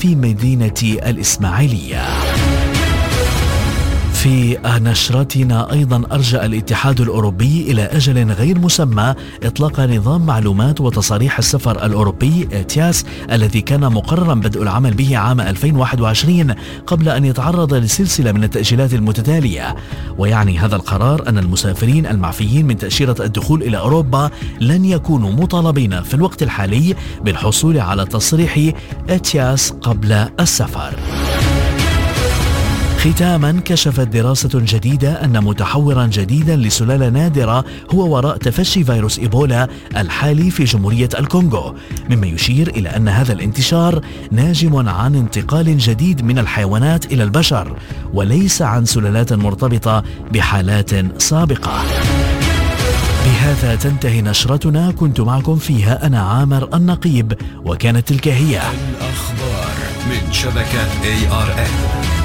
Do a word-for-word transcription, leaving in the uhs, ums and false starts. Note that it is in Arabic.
في مدينة الإسماعيلية. في نشرتنا أيضا أرجى الاتحاد الأوروبي إلى أجل غير مسمى إطلاق نظام معلومات وتصاريح السفر الأوروبي إتياس الذي كان مقررا بدء العمل به عام ألفين وواحد وعشرين قبل أن يتعرض لسلسلة من التأجيلات المتتالية. ويعني هذا القرار أن المسافرين المعفيين من تأشيرة الدخول إلى أوروبا لن يكونوا مطالبين في الوقت الحالي بالحصول على تصريح إتياس قبل السفر. ختاما، كشفت دراسة جديدة أن متحورا جديدا لسلالة نادرة هو وراء تفشي فيروس إيبولا الحالي في جمهورية الكونغو، مما يشير إلى أن هذا الانتشار ناجم عن انتقال جديد من الحيوانات إلى البشر وليس عن سلالات مرتبطة بحالات سابقة. بهذا تنتهي نشرتنا، كنت معكم فيها أنا عامر النقيب، وكانت تلك هي الأخبار من شبكة إيه آر إن.